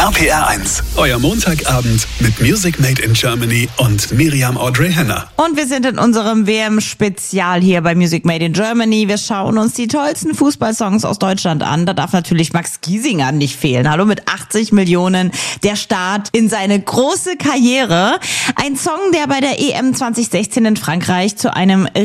RPR 1, euer Montagabend mit Music Made in Germany und Miriam Audrey Henner. Und wir sind in unserem WM-Spezial hier bei Music Made in Germany. Wir schauen uns die tollsten Fußballsongs aus Deutschland an. Da darf natürlich Max Giesinger nicht fehlen. Hallo mit 80 Millionen, der Start in seine große Karriere. Ein Song, der bei der EM 2016 in Frankreich zu einem